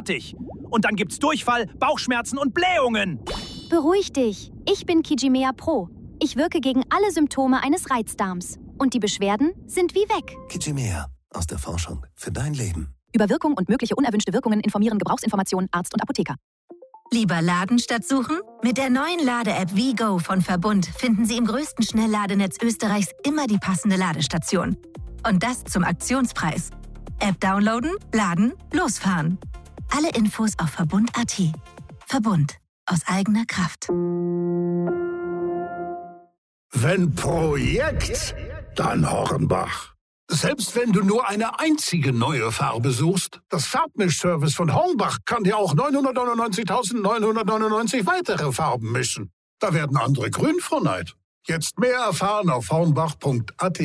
fertig. Und dann gibt's Durchfall, Bauchschmerzen und Blähungen. Beruhig dich. Ich bin Kijimea Pro. Ich wirke gegen alle Symptome eines Reizdarms. Und die Beschwerden sind wie weg. Kijimea. Aus der Forschung für dein Leben. Über Wirkung und mögliche unerwünschte Wirkungen informieren Gebrauchsinformationen Arzt und Apotheker. Lieber laden statt suchen? Mit der neuen Lade-App WeGo von Verbund finden Sie im größten Schnellladenetz Österreichs immer die passende Ladestation. Und das zum Aktionspreis. App downloaden, laden, losfahren. Alle Infos auf Verbund.at. Verbund. Aus eigener Kraft. Wenn Projekt, dann Hornbach. Selbst wenn du nur eine einzige neue Farbe suchst, das Farbmischservice von Hornbach kann dir auch 999.999 weitere Farben mischen. Da werden andere grün vor Neid. Jetzt mehr erfahren auf hornbach.at.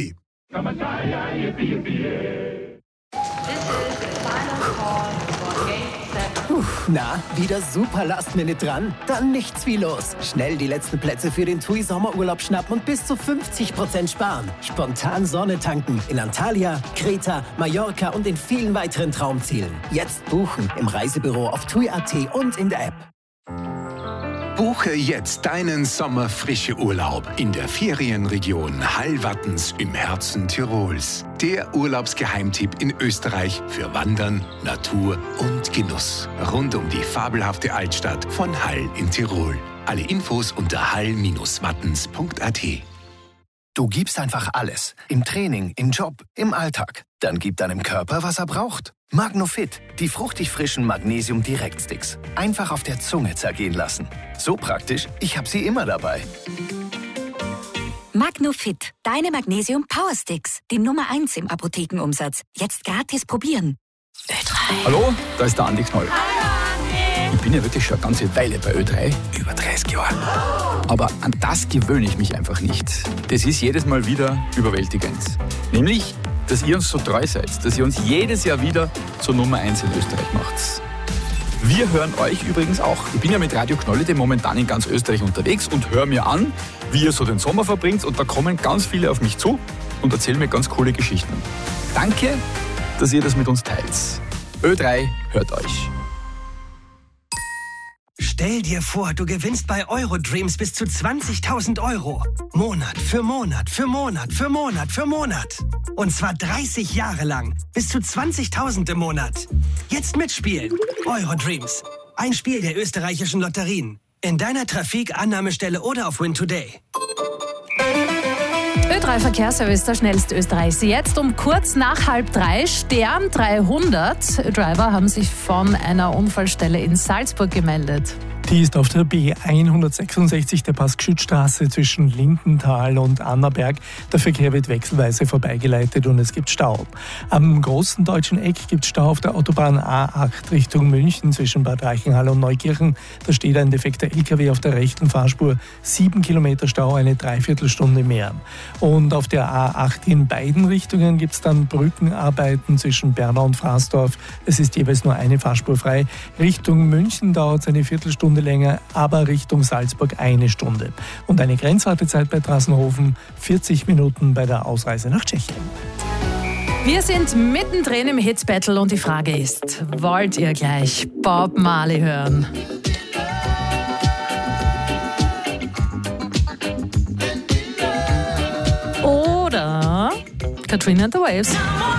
Na, wieder super Last-Minute dran? Dann nichts wie los. Schnell die letzten Plätze für den TUI Sommerurlaub schnappen und bis zu 50% sparen. Spontan Sonne tanken in Antalya, Kreta, Mallorca und in vielen weiteren Traumzielen. Jetzt buchen im Reisebüro auf TUI.at und in der App. Buche jetzt deinen Sommerfrische-Urlaub in der Ferienregion Hallwattens im Herzen Tirols. Der Urlaubsgeheimtipp in Österreich für Wandern, Natur und Genuss. Rund um die fabelhafte Altstadt von Hall in Tirol. Alle Infos unter hall-wattens.at. Du gibst einfach alles. Im Training, im Job, im Alltag. Dann gib deinem Körper, was er braucht. Magnofit, die fruchtig frischen Magnesium-Direktsticks. Einfach auf der Zunge zergehen lassen. So praktisch, ich habe sie immer dabei. Magnofit, deine Magnesium-Powersticks. Die Nummer 1 im Apothekenumsatz. Jetzt gratis probieren. Ö3. Hallo, da ist der Andi Knoll. Ich bin ja wirklich schon eine ganze Weile bei Ö3, über 30 Jahre. Aber an das gewöhne ich mich einfach nicht. Das ist jedes Mal wieder überwältigend. Nämlich, dass ihr uns so treu seid, dass ihr uns jedes Jahr wieder zur Nummer 1 in Österreich macht. Wir hören euch übrigens auch. Ich bin ja mit Radio Knolle momentan in ganz Österreich unterwegs und höre mir an, wie ihr so den Sommer verbringt. Und da kommen ganz viele auf mich zu und erzählen mir ganz coole Geschichten. Danke, dass ihr das mit uns teilt. Ö3 hört euch. Stell dir vor, du gewinnst bei Eurodreams bis zu 20.000 Euro. Monat für Monat für Monat für Monat für Monat. Und zwar 30 Jahre lang. Bis zu 20.000 im Monat. Jetzt mitspielen. Eurodreams. Ein Spiel der österreichischen Lotterien. In deiner Trafik, Annahmestelle oder auf Win Today. Ö3 Verkehrsservice, der schnellste Österreichs. Jetzt um kurz nach 2:30 Stern 300. Driver haben sich von einer Unfallstelle in Salzburg gemeldet. Die ist auf der B166 der Passgeschützstraße zwischen Lindenthal und Annaberg. Der Verkehr wird wechselweise vorbeigeleitet und es gibt Stau. Am großen deutschen Eck gibt es Stau auf der Autobahn A8 Richtung München zwischen Bad Reichenhall und Neukirchen. Da steht ein defekter LKW auf der rechten Fahrspur. 7 Kilometer Stau, eine Dreiviertelstunde mehr. Und auf der A8 in beiden Richtungen gibt es dann Brückenarbeiten zwischen Bernau und Fraßdorf. Es ist jeweils nur eine Fahrspur frei. Richtung München dauert es eine Viertelstunde länger, aber Richtung Salzburg 1 Stunde. Und eine Grenzwartezeit bei Trassenhofen 40 Minuten bei der Ausreise nach Tschechien. Wir sind mittendrin im Hits Battle und die Frage ist, wollt ihr gleich Bob Marley hören? Oder Katrina and the Waves?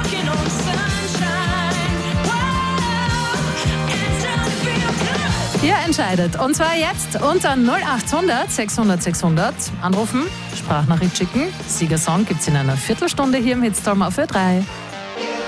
Ihr entscheidet. Und zwar jetzt unter 0800 600 600 anrufen, Sprachnachricht schicken. Siegersong gibt's in einer Viertelstunde hier im Hitstorm auf Ö3.